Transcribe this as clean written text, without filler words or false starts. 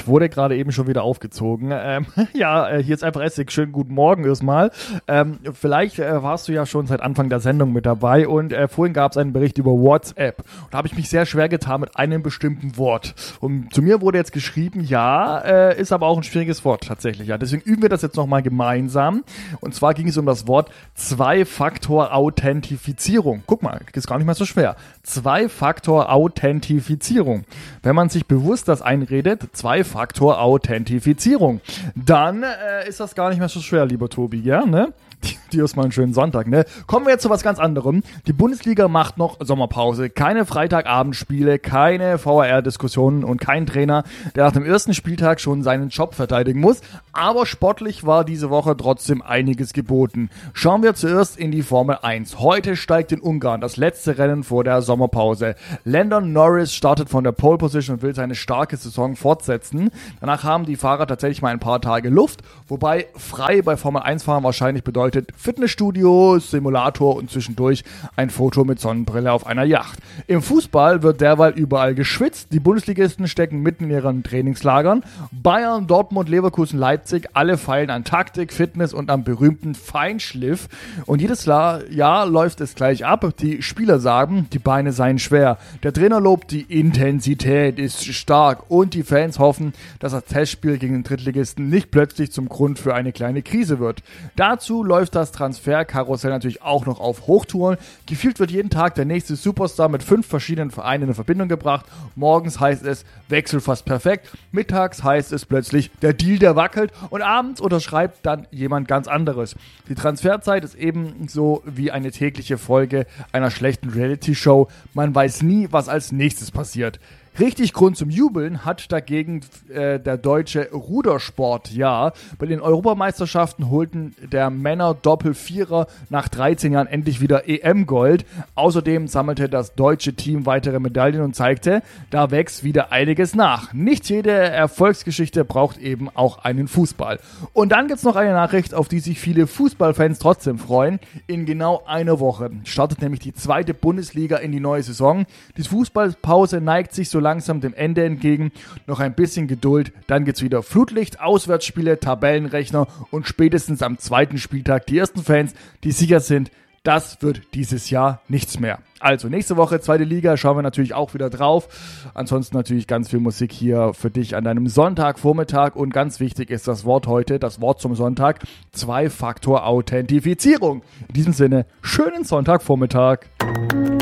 Ich wurde gerade eben schon wieder aufgezogen. Hier ist einfach Essig. Schönen guten Morgen erstmal. Vielleicht warst du ja schon seit Anfang der Sendung mit dabei und vorhin gab es einen Bericht über WhatsApp. Und da habe ich mich sehr schwer getan mit einem bestimmten Wort. Und zu mir wurde jetzt geschrieben, ist aber auch ein schwieriges Wort tatsächlich. Ja. Deswegen üben wir das jetzt nochmal gemeinsam. Und zwar ging es um das Wort Zwei-Faktor-Authentifizierung. Guck mal, ist gar nicht mal so schwer. Zwei-Faktor-Authentifizierung. Wenn man sich bewusst das einredet, Zwei-Faktor-Authentifizierung, dann ist das gar nicht mehr so schwer, lieber Tobi, ja, ne? Dir ist mal einen schönen Sonntag, ne? Kommen wir jetzt zu was ganz anderem. Die Bundesliga macht noch Sommerpause. Keine Freitagabendspiele, keine VAR-Diskussionen und kein Trainer, der nach dem ersten Spieltag schon seinen Job verteidigen muss. Aber sportlich war diese Woche trotzdem einiges geboten. Schauen wir zuerst in die Formel 1. Heute steigt in Ungarn das letzte Rennen vor der Sommerpause. Lando Norris startet von der Pole Position und will seine starke Saison fortsetzen. Danach haben die Fahrer tatsächlich mal ein paar Tage Luft, wobei frei bei Formel 1-Fahren wahrscheinlich bedeutet Fitnessstudio, Simulator und zwischendurch ein Foto mit Sonnenbrille auf einer Yacht. Im Fußball wird derweil überall geschwitzt. Die Bundesligisten stecken mitten in ihren Trainingslagern. Bayern, Dortmund, Leverkusen, Leipzig, alle feilen an Taktik, Fitness und am berühmten Feinschliff. Und jedes Jahr läuft es gleich ab. Die Spieler sagen, die Beine seien schwer. Der Trainer lobt, die Intensität ist stark. Und die Fans hoffen, dass das Testspiel gegen den Drittligisten nicht plötzlich zum Grund für eine kleine Krise wird. Dazu läuft das Transferkarussell natürlich auch noch auf Hochtouren. Gefühlt wird jeden Tag der nächste Superstar mit 5 verschiedenen Vereinen in Verbindung gebracht. Morgens heißt es, Wechsel fast perfekt. Mittags heißt es plötzlich, der Deal, der wackelt. Und abends unterschreibt dann jemand ganz anderes. Die Transferzeit ist ebenso wie eine tägliche Folge einer schlechten Reality-Show. Man weiß nie, was als nächstes passiert. Richtig Grund zum Jubeln hat dagegen der deutsche Rudersport. Ja, bei den Europameisterschaften holten der Männer Doppel-Vierer nach 13 Jahren endlich wieder EM-Gold. Außerdem sammelte das deutsche Team weitere Medaillen und zeigte, da wächst wieder einiges nach. Nicht jede Erfolgsgeschichte braucht eben auch einen Fußball. Und dann gibt's noch eine Nachricht, auf die sich viele Fußballfans trotzdem freuen. In genau einer Woche startet nämlich die zweite Bundesliga in die neue Saison. Die Fußballpause neigt sich so langsam dem Ende entgegen. Noch ein bisschen Geduld, dann geht's wieder Flutlicht, Auswärtsspiele, Tabellenrechner und spätestens am zweiten Spieltag die ersten Fans, die sicher sind, das wird dieses Jahr nichts mehr. Also nächste Woche, zweite Liga, schauen wir natürlich auch wieder drauf. Ansonsten natürlich ganz viel Musik hier für dich an deinem Sonntagvormittag. Und ganz wichtig ist das Wort heute, das Wort zum Sonntag, Zwei-Faktor-Authentifizierung. In diesem Sinne, schönen Sonntagvormittag.